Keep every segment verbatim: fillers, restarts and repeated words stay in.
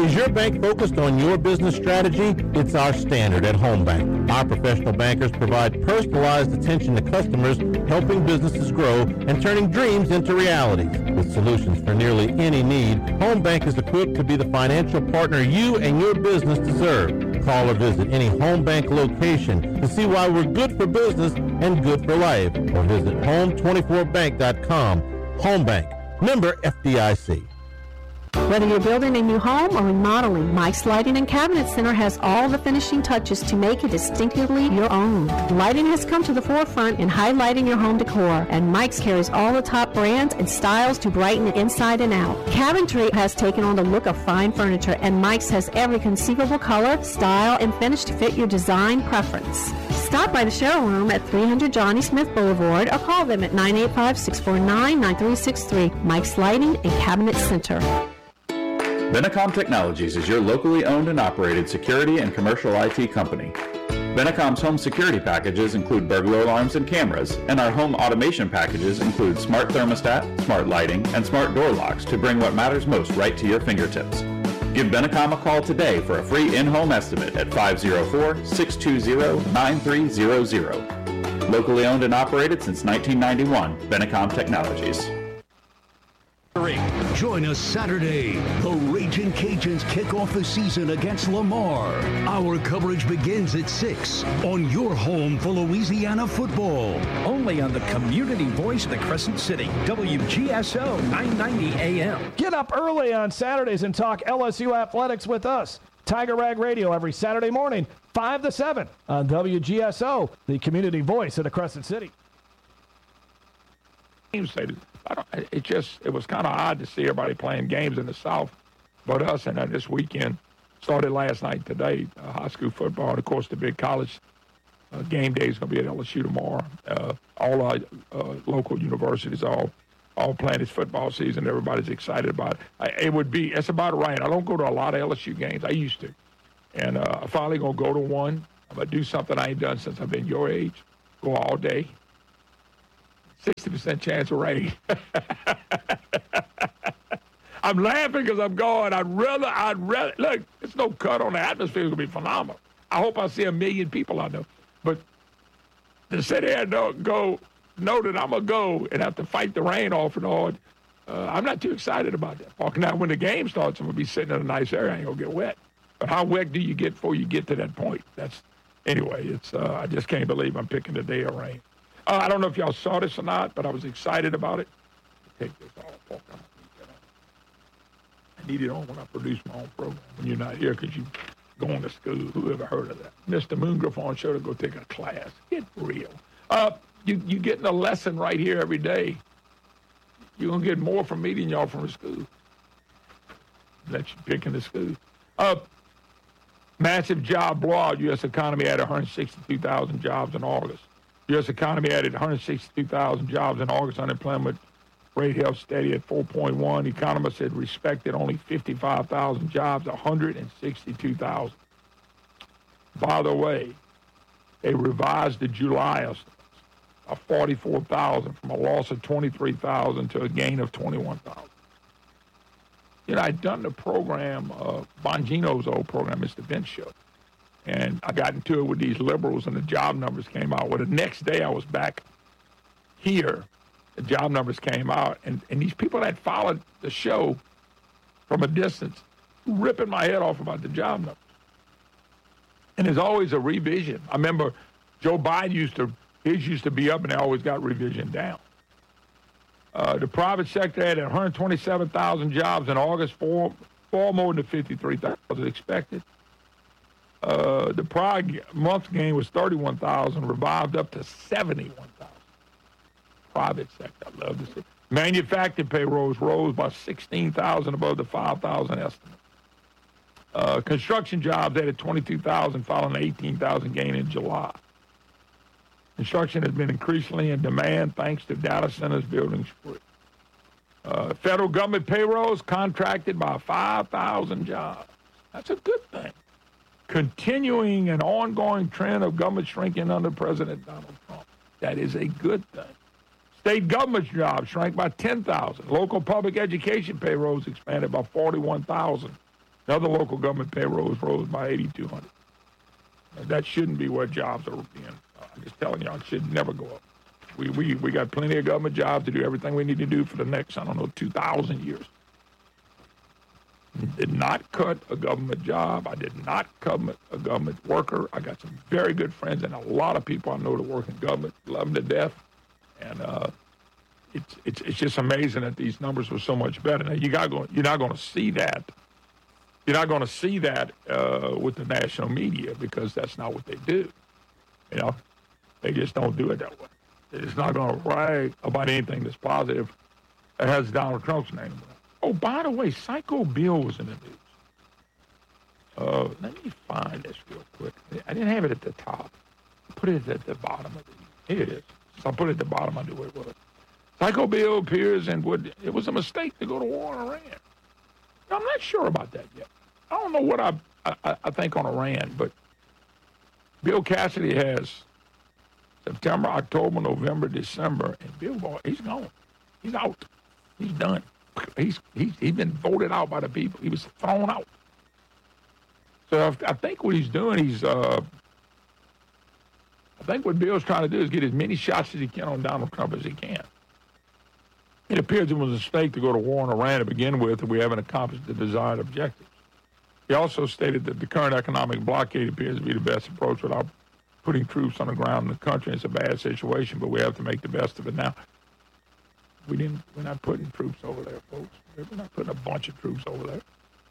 Is your bank focused on your business strategy? It's our standard at Home Bank. Our professional bankers provide personalized attention to customers, helping businesses grow and turning dreams into realities. With solutions for nearly any need, Home Bank is equipped to be the financial partner you and your business deserve. Call or visit any Home Bank location to see why we're good for business and good for life, or visit home twenty-four bank dot com. Home Bank, member F D I C. Whether you're building a new home or remodeling, Mike's Lighting and Cabinet Center has all the finishing touches to make it distinctively your own. Lighting has come to the forefront in highlighting your home decor, and Mike's carries all the top brands and styles to brighten it inside and out. Cabinetry has taken on the look of fine furniture, and Mike's has every conceivable color, style, and finish to fit your design preference. Stop by the showroom at three hundred Johnny Smith Boulevard or call them at nine eight five, six four nine, nine three six three. Mike's Lighting and Cabinet Center. Benecom Technologies is your locally owned and operated security and commercial I T company. Benecom's home security packages include burglar alarms and cameras, and our home automation packages include smart thermostat, smart lighting, and smart door locks to bring what matters most right to your fingertips. Give Benecom a call today for a free in-home estimate at five oh four, six two zero, nine three zero zero. Locally owned and operated since nineteen ninety-one, Benecom Technologies. Join us Saturday. The Ragin' Cajuns kick off the season against Lamar. Our coverage begins at six on your home for Louisiana football. Only on the community voice of the Crescent City, W G S O nine ninety A M. Get up early on Saturdays and talk L S U athletics with us. Tiger Rag Radio every Saturday morning, five to seven on W G S O, the community voice of the Crescent City. I don't, it just, it was kind of odd to see everybody playing games in the South but us. And uh, this weekend started last night, today, uh, high school football. And, of course, the big college uh, game day is going to be at L S U tomorrow. Uh, all our uh, local universities all all playing this football season. Everybody's excited about it. I, it would be, it's about right. I don't go to a lot of L S U games. I used to. And uh, I'm finally going to go to one. I'm going to do something I ain't done since I've been your age. Go all day. sixty percent chance of rain. I'm laughing because I'm going, I'd rather, I'd rather, look, it's no cut on the atmosphere. It's going to be phenomenal. I hope I see a million people out there. But to sit there and know, go, know that I'm going to go and have to fight the rain off and all, uh, I'm not too excited about that. Walking out when the game starts, I'm going to be sitting in a nice area. I ain't going to get wet. But how wet do you get before you get to that point? That's, anyway, it's, uh, I just can't believe I'm picking the day of rain. Uh, I don't know if y'all saw this or not, but I was excited about it. Take this off. I need it on when I produce my own program. When you're not here because you going to school. Who ever heard of that? Mister Moongriff on show to go take a class. Get real. Uh, you you getting a lesson right here every day. You're going to get more from me than y'all from the school. Let you pick in the school. Uh, massive job blowout. U S economy added one hundred sixty-two thousand jobs in August. U S economy added one hundred sixty-two thousand jobs in August. Unemployment rate held steady at four point one. Economists had respected only fifty-five thousand jobs, one hundred sixty-two thousand. By the way, they revised the July estimates of forty-four thousand from a loss of twenty-three thousand to a gain of twenty-one thousand. You know, I'd done the program, uh, Bongino's old program, Mister Bench Show. And I got into it with these liberals, and the job numbers came out. Well, the next day I was back here, the job numbers came out, and, and these people that followed the show from a distance, ripping my head off about the job numbers. And there's always a revision. I remember Joe Biden used to, his used to be up, and they always got revision down. Uh, the private sector had one hundred twenty-seven thousand jobs in August, four, four more than fifty-three thousand expected. Uh, the prior month gain was thirty-one thousand, revived up to seventy-one thousand. Private sector, I love to see. Manufacturing payrolls rose by sixteen thousand above the five thousand estimate. Uh, construction jobs added twenty-two thousand, following an eighteen thousand gain in July. Construction has been increasingly in demand thanks to data centers building spree. Uh, federal government payrolls contracted by five thousand jobs. That's a good thing. Continuing an ongoing trend of government shrinking under President Donald Trump. That is a good thing. State government jobs shrank by ten thousand. Local public education payrolls expanded by forty-one thousand. Other local government payrolls rose by eighty-two hundred. That shouldn't be where jobs are being. Uh, I'm just telling y'all, it should never go up. We, we, we got plenty of government jobs to do everything we need to do for the next, I don't know, two thousand years. Did not cut a government job. I did not cut a government worker. I got some very good friends and a lot of people I know that work in government, love them to death. And uh, it's, it's it's just amazing that these numbers were so much better. Now, you got going, you're not going to see that. You're not going to see that uh, with the national media because that's not what they do. You know, they just don't do it that way. They're just not going to write about anything that's positive that has Donald Trump's name on it. Oh, by the way, Psycho Bill was in the news. Uh, let me find this real quick. I didn't have it at the top. I put it at the bottom of the. Here it is. So I put it at the bottom. I knew where it was. Psycho Bill appears and would. It was a mistake to go to war on Iran. Now, I'm not sure about that yet. I don't know what I, I I think on Iran, but Bill Cassidy has September, October, November, December, and Bill Boy, he's gone. He's out. He's done. He's, he's, he's been voted out by the people. He was thrown out. So I, I think what he's doing, he's, uh, I think what Bill's trying to do is get as many shots as he can on Donald Trump as he can. It appears it was a mistake to go to war on Iran to begin with, and we haven't accomplished the desired objectives. He also stated that the current economic blockade appears to be the best approach without putting troops on the ground in the country. It's a bad situation, but we have to make the best of it now. We didn't, we're not putting troops over there, folks. We're not putting a bunch of troops over there.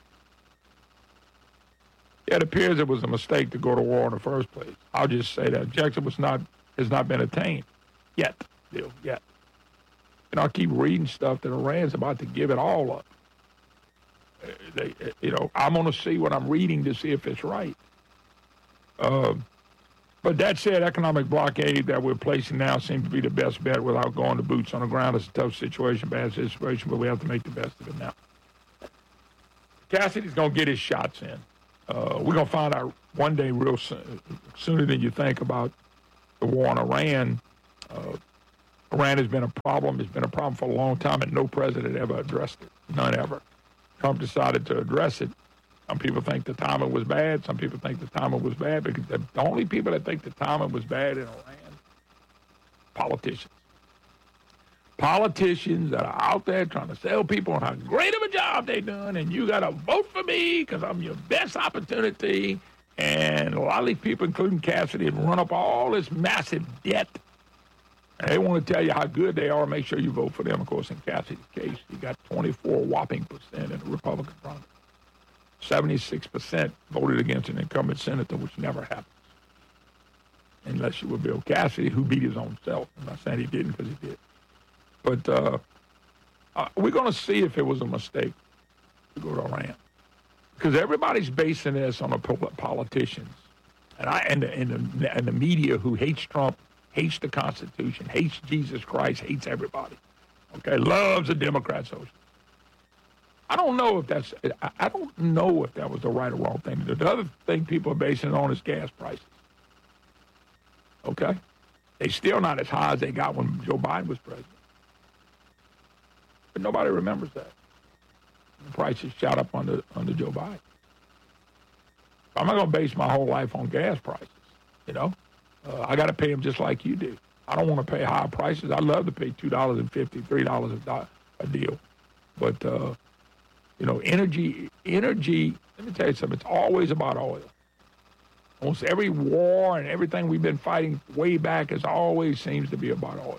It appears it was a mistake to go to war in the first place. I'll just say that objective was not, has not been attained yet, Bill, yet. And I'll keep reading stuff that Iran's about to give it all up. Uh, they, uh, you know, I'm going to see what I'm reading to see if it's right. Uh, But that said, economic blockade that we're placing now seems to be the best bet without going to boots on the ground. It's a tough situation, bad situation, but we have to make the best of it now. Cassidy's going to get his shots in. Uh, we're going to find out one day real soon, sooner than you think about the war on Iran. Uh, Iran has been a problem. It's been a problem for a long time, and no president ever addressed it. None ever. Trump decided to address it. Some people think the timing was bad. Some people think the timing was bad because the only people that think the timing was bad in Iran, politicians. Politicians that are out there trying to sell people on how great of a job they've done, and you got to vote for me because I'm your best opportunity. And a lot of these people, including Cassidy, have run up all this massive debt. And they want to tell you how good they are. Make sure you vote for them. Of course, in Cassidy's case, he got twenty-four whopping percent in the Republican primary. seventy-six percent voted against an incumbent senator, which never happens. Unless you were Bill Cassidy, who beat his own self. I'm not saying he didn't, because he did. But uh, uh, we're going to see if it was a mistake to go to Iran. Because everybody's basing this on the politicians. And, I, and, the, and, the, and the media who hates Trump, hates the Constitution, hates Jesus Christ, hates everybody. Okay, loves the Democrat socialists. I don't know if that's, I don't know if that was the right or wrong thing to do. The other thing people are basing it on is gas prices. Okay? They're still not as high as they got when Joe Biden was president. But nobody remembers that. The prices shot up under, under Joe Biden. I'm not going to base my whole life on gas prices, you know? Uh, I got to pay them just like you do. I don't want to pay high prices. I love to pay two dollars and fifty cents, three dollars a, do- a deal. But, uh, you know, energy, energy, let me tell you something, it's always about oil. Almost every war and everything we've been fighting way back is always seems to be about oil.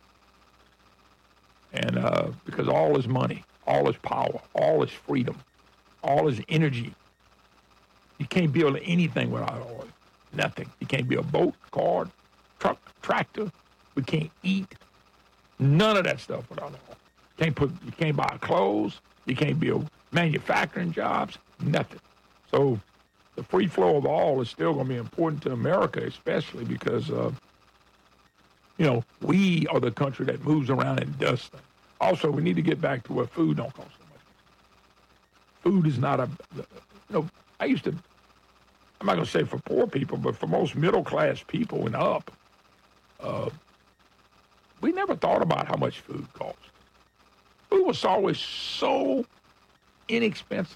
And uh, because all is money, all is power, all is freedom, all is energy. You can't build anything without oil. Nothing. You can't build a boat, car, truck, tractor. We can't eat. None of that stuff without oil. Can't put. You can't buy clothes. You can't build manufacturing jobs. Nothing. So the free flow of oil is still going to be important to America, especially because, uh, you know, we are the country that moves around and does things. Also, we need to get back to where food don't cost so much. Food is not a, you know, I used to, I'm not going to say for poor people, but for most middle-class people and up, uh, we never thought about how much food costs. Food was always so inexpensive.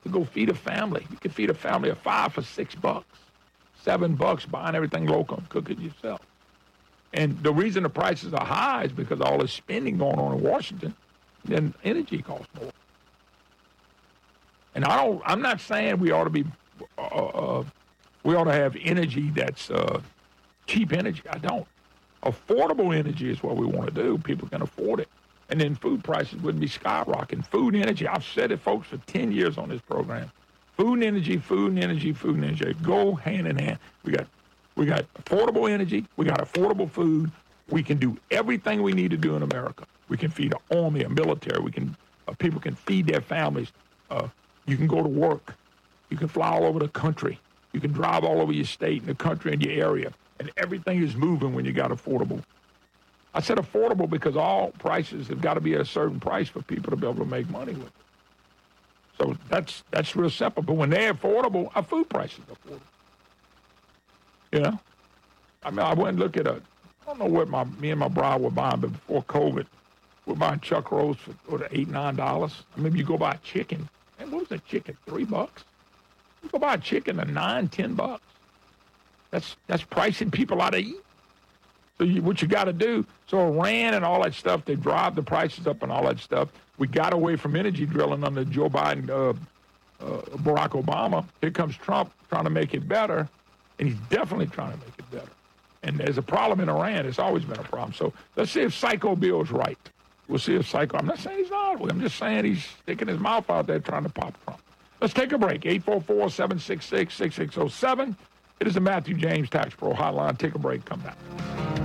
to go feed a family. You can feed a family of five for six bucks, seven bucks buying everything local and cook it yourself. And the reason the prices are high is because all this spending going on in Washington, then energy costs more. And I don't, I'm not saying we ought to be, uh, uh, we ought to have energy that's uh, cheap energy. I don't. Affordable energy is what we want to do. People can afford it. And then food prices wouldn't be skyrocketing. Food and energy, I've said it, folks, for ten years on this program. Food and energy, food and energy, food and energy go hand in hand. We got we got affordable energy. We got affordable food. We can do everything we need to do in America. We can feed an army, a military. We can uh, people can feed their families. Uh, you can go to work. You can fly all over the country. You can drive all over your state and the country and your area. And everything is moving when you got affordable. I said affordable because all prices have got to be at a certain price for people to be able to make money with it. So that's that's real simple. But when they're affordable, our food prices are affordable. You know? I mean, I went and looked at a, I don't know what my me and my bride were buying, but before COVID, we're buying chuck rolls for what, eight, nine dollars. I mean, you go buy a chicken. And what was a chicken? Three bucks? You go buy a chicken at nine, ten bucks. That's that's pricing people out of eat. So you, what you got to do, so Iran and all that stuff, they drive the prices up and all that stuff. We got away from energy drilling under Joe Biden, uh, uh, Barack Obama. Here comes Trump trying to make it better, and he's definitely trying to make it better. And there's a problem in Iran. It's always been a problem. So let's see if Psycho Bill's right. We'll see if Psycho, I'm not saying he's not. I'm just saying he's sticking his mouth out there trying to pop Trump. Let's take a break. eight four four, seven six six, six six zero seven. It is the Matthew James Tax Pro Hotline. Take a break. Come back.